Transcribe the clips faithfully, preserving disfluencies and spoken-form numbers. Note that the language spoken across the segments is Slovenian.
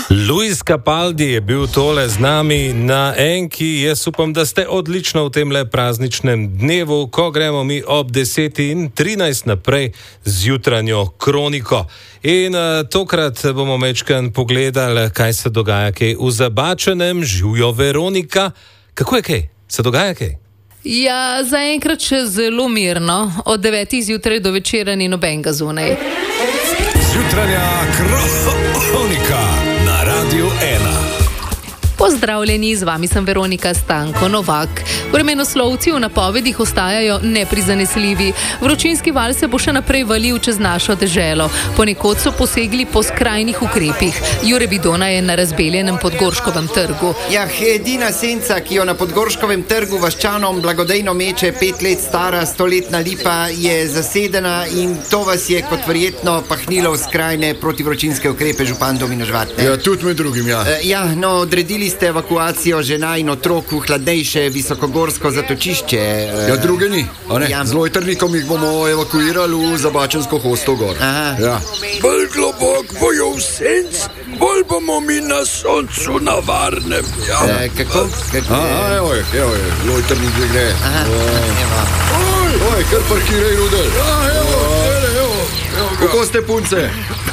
Luis Capaldi je bil tole z nami na enki. Jaz upam, da ste odlično v tem le prazničnem dnevu, ko gremo mi ob deset in trinajst naprej z jutranjo kroniko. In uh, tokrat bomo mečkan pogledali, kaj se dogaja kaj v Zabačenem. Živjo Veronika. Kako je kaj? Se dogaja kaj? Ja, zaenkrat še zelo mirno. Od devetih zjutraj do večera ni nobenega zunaj. Jutranja kronika na Radiu ena. Pozdravljeni, z vami sem Veronika Stanko Novak. Vremenoslovci v napovedih ostajajo neprizanesljivi. Vročinski val se bo še naprej valil čez našo deželo. Ponekod so posegli po skrajnih ukrepih. Jure Bidona je na razbeljenem Podgorškovem trgu. Ja, edina senca, ki jo na Podgorškovem trgu vaščanom blagodejno meče pet let stara stoletna lipa, je zasedena in to vas je kot verjetno pahnilo v skrajne protivročinske ukrepe, župan Domino Žvat. Ja, tudi med drugim, ja. E, ja, no, odredili ste evakuacijo žena in otrok v hladnejše visokogorsko zatočišče. Ja, druge ni, a ne? Ja. Z lojtrnikom jih bomo evakuirali v Zabačensko hosto gor. Aha. Ja. Bolj globok bojo v senc, bolj bomo mi na soncu na varnem. Ja. E, kako? kako A, a, evo je, evo je, lojtrnik je gre. Aha, evo. Oj, oj, kar parkiraj, Rudel. Ja, evo, evo, evo, evo ga. Kako ste, punce?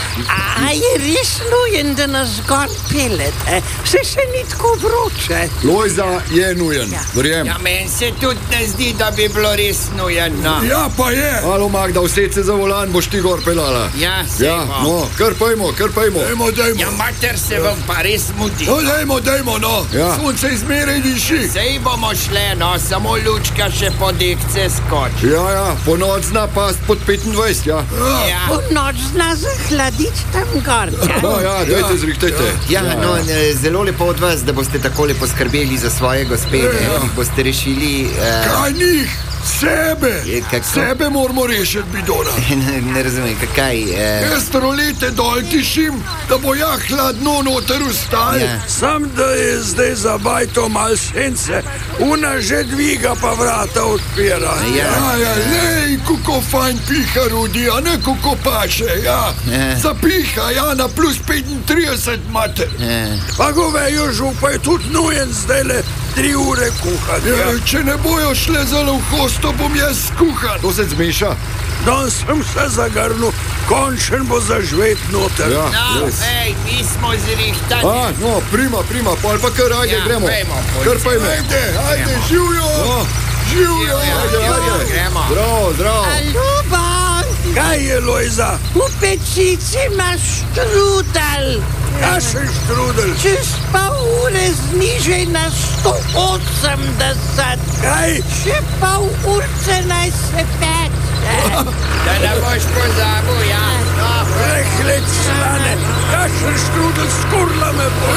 A je res nujen, da nas gor pelete? Vse še ni tako vroče. Lojza je nujen, verjem. Ja, meni se tudi ne zdi, da bi bilo res nujen, no. Ja, pa je. Alo, Magda, used se za volan, boš ti gor pelala. Ja, sej Ja, bo. no, kar pojmo, kar pojmo. Dajmo, dajmo. Ja, mater se vam pa res mudi. No, dajmo, dajmo, no. Ja. Sonce izmeraj diši. Sej bomo šle, no, samo lučka še po dekce skoči. Ja, ja, po noč zna past pod petindvajset, ja. Ja. V noč zna zahladiti tam gor. No, ja, dajte, zrihtajte. Ja, no, e, zelo lepo od vas, da boste takole poskrbeli za svoje gospede, Ja. ki boste rešili... Uh, Kaj njih? Sebe. Je, kako? Sebe moramo rešiti, Bidona. ne, ne razumem, kaj... Uh, Jaz rolete dol tišim, da bo ja hladno noter ustal. Ja. Sam, da je zdaj za bajto mal sence, una že dviga pa vrata odpira. Ja. ja, ja lej, kako fajn piha, Rudi, a ne kako paše, ja. Ja. Zapiha, ja, na plus petintrideset mate. Ja. Pa govejo žup, pa je tudi nujen zdaj le tri ure kuhati. Ja, če ne bojo šle zelo v hosto, bom jaz skuhan. To se zmeša. Danes sem se zagrnil, končen bo zažvet noter. Ja, No, res. ej, mi smo zrihtani. A, no, prima, prima, pol pa kar, ajde, Ja, gremo. pojmo, pojmo. Kar pojme. Ajde, ajde, živijo! No, Živijo! ajde, ajde. Gremo. Zdravo, zdravo. Ljubav, Kaj je, Lojza? v pečici imaš štrudel. Kašen štrudel? Čez pol ure znižaj na sto osemdeset. Kaj? Še pol urce naj se peče. Da ne boš pozabil, ja. No, Prehled slane, kašen štrudel skurla me bo.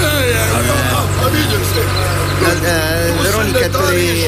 A vidim se. no, uh, Veronika, torej,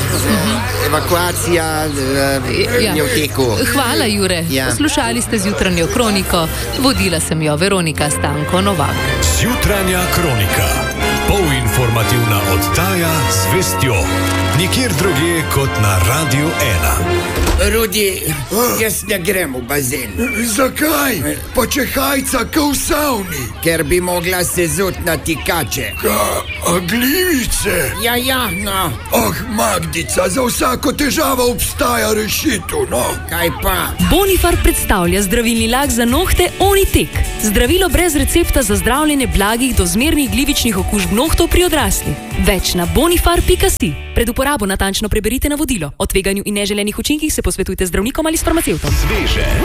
uh, evakuacija uh, Ja. je v teku. Hvala, Jure. Ja. Poslušali ste z jutranjo kroniko. Vodila sem jo Veronika Stanko Novak. Jutranja kronika. Polinformativna oddaja z vestjo. Nikjer drugje kot na Radiu ena. Rudi, jaz ne grem v bazen, Zakaj? Pa če hajca kao v savni. ker bi mogla se zut na tikače. Ka, a glivice? Ja, ja, no, Ah, Magdica, za vsako težavo obstaja rešitev, no. kaj pa? Bonifar predstavlja zdravilni lak za nohte Onitek. Zdravilo brez recepta za zdravljenje blagih do zmernih glivičnih okužb nohtov pri odraslih. Več na bonifar pika si. Pred uporabo natančno preberite navodilo. O tveganju in neželenih učinkih se posvetujte z zdravnikom ali s farmacevtom. Sveže.